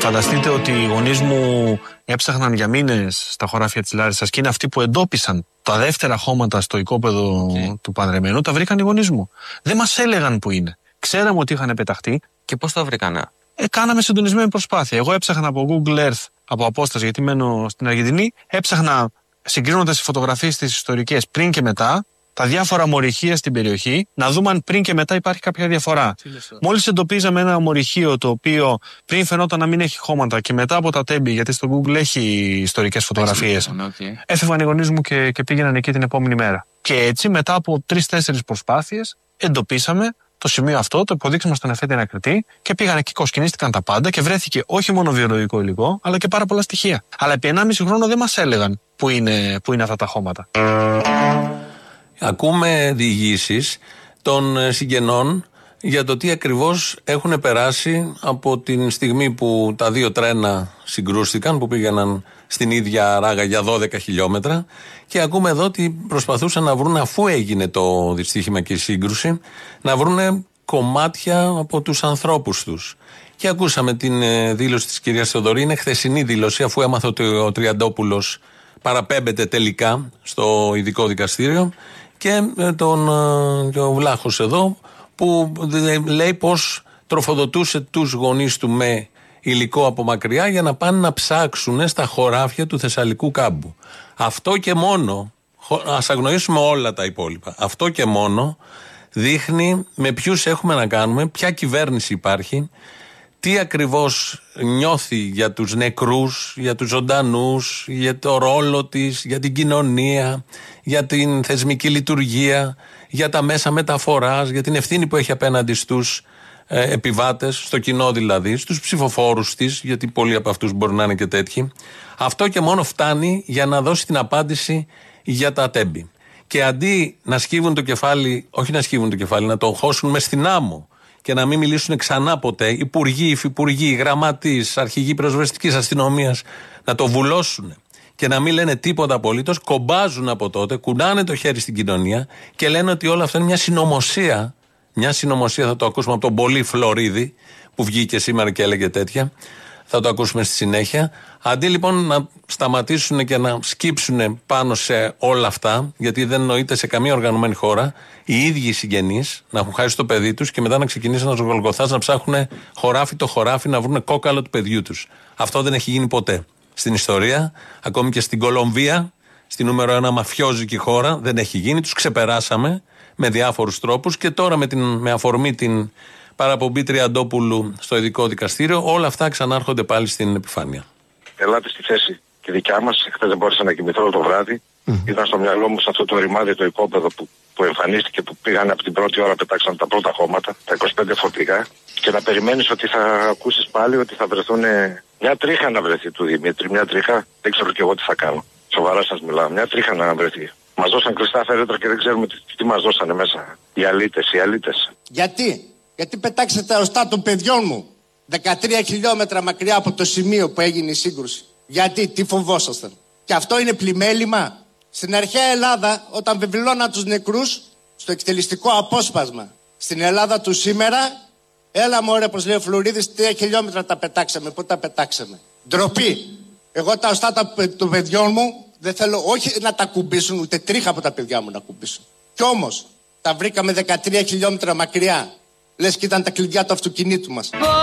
Φανταστείτε ότι οι γονείς μου έψαχναν για μήνες στα χωράφια της Λάρισσας και είναι αυτοί που εντόπισαν τα δεύτερα χώματα στο οικόπεδο του Πανδρεμένου, τα βρήκαν οι γονείς μου. Δεν μας έλεγαν που είναι. Ξέραμε ότι είχαν πεταχτεί. Και πώς τα βρήκανε? Κάναμε συντονισμένη προσπάθεια. Εγώ έψαχνα από Google Earth, από απόσταση, γιατί μένω στην Αργεντινή, έψαχνα συγκρίνοντας τις φωτογραφίες τις ιστορικές πριν και μετά, τα διάφορα μορυχεία στην περιοχή, να δούμε αν πριν και μετά υπάρχει κάποια διαφορά. Μόλις εντοπίζαμε ένα μορυχείο το οποίο πριν φαινόταν να μην έχει χώματα και μετά από τα τέμπη, γιατί στο Google έχει ιστορικές φωτογραφίες, έφευγαν οι γονείς μου και πήγαιναν εκεί την επόμενη μέρα. Και έτσι μετά από 3-4 προσπάθειες εντοπίσαμε το σημείο αυτό, το υποδείξαμε στον εφέτη ανακριτή και πήγαν εκεί, κοσκινίστηκαν τα πάντα και βρέθηκε όχι μόνο βιολογικό υλικό, αλλά και πάρα πολλά στοιχεία. Αλλά επί 1,5 χρόνο δεν μας έλεγαν που είναι αυτά τα χώματα. Ακούμε διηγήσεις των συγγενών για το τι ακριβώς έχουν περάσει από την στιγμή που τα δύο τρένα συγκρούστηκαν, που πήγαιναν στην ίδια ράγα για 12 χιλιόμετρα, και ακούμε εδώ ότι προσπαθούσαν να βρουν, αφού έγινε το δυστύχημα και η σύγκρουση, να βρουν κομμάτια από τους ανθρώπους τους. Και ακούσαμε την δήλωση της κυρίας Θεοδωρή, είναι χθεσινή δήλωση, αφού έμαθα ότι ο Τριαντόπουλος παραπέμπεται τελικά στο ειδικό δικαστήριο, και ο Βλάχος εδώ που λέει πως τροφοδοτούσε τους γονείς του με υλικό από μακριά για να πάνε να ψάξουν στα χωράφια του Θεσσαλικού κάμπου. Αυτό και μόνο, ας αγνοήσουμε όλα τα υπόλοιπα, αυτό και μόνο δείχνει με ποιους έχουμε να κάνουμε, ποια κυβέρνηση υπάρχει, τι ακριβώς νιώθει για τους νεκρούς, για τους ζωντανούς, για το ρόλο της, για την κοινωνία, για την θεσμική λειτουργία, για τα μέσα μεταφοράς, για την ευθύνη που έχει απέναντι στους επιβάτες, στο κοινό δηλαδή, στους ψηφοφόρους της, γιατί πολλοί από αυτούς μπορεί να είναι και τέτοιοι. Αυτό και μόνο φτάνει για να δώσει την απάντηση για τα τέμπη. Και αντί να σκύβουν το κεφάλι, όχι να σκύβουν το κεφάλι, να το χώσουν μες στην άμμο και να μην μιλήσουν ξανά ποτέ, υπουργοί, υφυπουργοί, γραμματείς, αρχηγοί πυροσβεστικής αστυνομίας, να το βουλώσουν και να μην λένε τίποτα απολύτως, κομπάζουν από τότε, κουνάνε το χέρι στην κοινωνία και λένε ότι όλα αυτά είναι μια συνωμοσία. Μια συνωμοσία, θα το ακούσουμε από τον Πολύ Φλωρίδη, που βγήκε σήμερα και έλεγε τέτοια. Θα το ακούσουμε στη συνέχεια. Αντί λοιπόν να σταματήσουν και να σκύψουν πάνω σε όλα αυτά, γιατί δεν νοείται σε καμία οργανωμένη χώρα οι ίδιοι συγγενείς να έχουν χάσει το παιδί τους και μετά να ξεκινήσουν να Γολγοθάς να ψάχνουν χωράφι το χωράφι να βρουν κόκαλο του παιδιού τους. Αυτό δεν έχει γίνει ποτέ στην ιστορία. Ακόμη και στην Κολομβία, στη νούμερο 1 μαφιόζικη χώρα, δεν έχει γίνει. Τους ξεπεράσαμε με διάφορους τρόπους και τώρα με αφορμή την παραπομπή Τριαντόπουλου στο ειδικό δικαστήριο, όλα αυτά ξανάρχονται πάλι στην επιφάνεια. Ελάτε στη θέση τη δικιά μας. Χθες δεν μπόρεσα να κοιμηθώ όλο το βράδυ. Ήταν στο μυαλό μου σε αυτό το ρημάδι το οικόπεδο που εμφανίστηκε, που πήγαν από την πρώτη ώρα, πετάξαν τα πρώτα χώματα, τα 25 φορτηγά. Και να περιμένεις ότι θα ακούσεις πάλι ότι θα βρεθούν. Μια τρίχα να βρεθεί του Δημήτρη, μια τρίχα. Δεν ξέρω κι εγώ τι θα κάνω. Σοβαρά σας μιλάω. Μια τρίχα να βρεθεί. Μας δώσαν κλειστά φέρετρα και δεν ξέρουμε τι μας δώσανε μέσα. Οι αλήτες. Γιατί πετάξετε τα οστά των παιδιών μου 13 χιλιόμετρα μακριά από το σημείο που έγινε η σύγκρουση? Γιατί, τι φοβόσασταν? Και αυτό είναι πλημέλημα? Στην αρχαία Ελλάδα, όταν βεβαιώναν τους νεκρούς στο εκτελεστικό απόσπασμα, στην Ελλάδα του σήμερα, έλα μωρέ, πως λέει ο Φλουρίδης, 3 χιλιόμετρα τα πετάξαμε. Πού τα πετάξαμε? Ντροπή. Εγώ τα οστά των παιδιών μου δεν θέλω όχι να τα κουμπίσουν, ούτε τρίχα από τα παιδιά μου να κουμπίσουν. Κι όμως τα βρήκαμε 13 χιλιόμετρα μακριά. Λες και ήταν τα κλειδιά του αυτοκινήτου μας.